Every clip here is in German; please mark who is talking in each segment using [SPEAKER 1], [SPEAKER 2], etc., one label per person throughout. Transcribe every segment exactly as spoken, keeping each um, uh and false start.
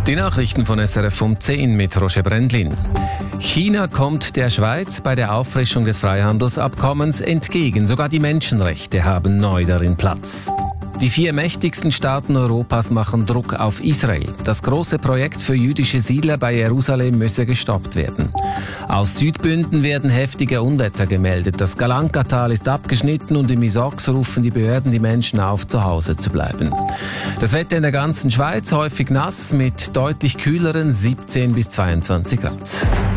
[SPEAKER 1] Die Nachrichten von S R F um zehn mit Roger Brendlin. China kommt der Schweiz bei der Auffrischung des Freihandelsabkommens entgegen. Sogar die Menschenrechte haben neu darin Platz. Die vier mächtigsten Staaten Europas machen Druck auf Israel. Das große Projekt für jüdische Siedler bei Jerusalem müsse gestoppt werden. Aus Südbünden werden heftige Unwetter gemeldet. Das Galankatal ist abgeschnitten und im Isox rufen die Behörden die Menschen auf, zu Hause zu bleiben. Das Wetter in der ganzen Schweiz häufig nass mit deutlich kühleren siebzehn bis zweiundzwanzig Grad.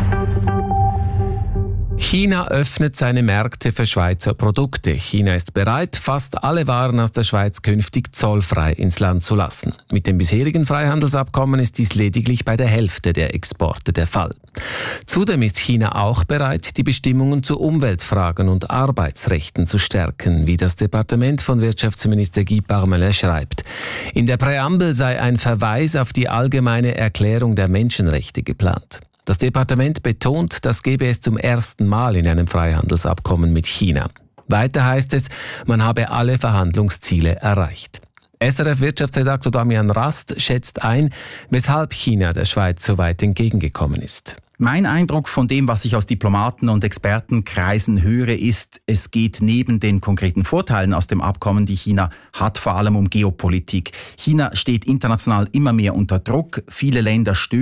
[SPEAKER 1] China öffnet seine Märkte für Schweizer Produkte. China ist bereit, fast alle Waren aus der Schweiz künftig zollfrei ins Land zu lassen. Mit dem bisherigen Freihandelsabkommen ist dies lediglich bei der Hälfte der Exporte der Fall. Zudem ist China auch bereit, die Bestimmungen zu Umweltfragen und Arbeitsrechten zu stärken, wie das Departement von Wirtschaftsminister Guy Parmelin schreibt. In der Präambel sei ein Verweis auf die allgemeine Erklärung der Menschenrechte geplant. Das Departement betont, das gebe es zum ersten Mal in einem Freihandelsabkommen mit China. Weiter heißt es, man habe alle Verhandlungsziele erreicht. S R F-Wirtschaftsredaktor Damian Rast schätzt ein, weshalb China der Schweiz so weit entgegengekommen ist.
[SPEAKER 2] Mein Eindruck von dem, was ich aus Diplomaten- und Expertenkreisen höre, ist, es geht neben den konkreten Vorteilen aus dem Abkommen, die China hat, vor allem um Geopolitik. China steht international immer mehr unter Druck. Viele Länder stören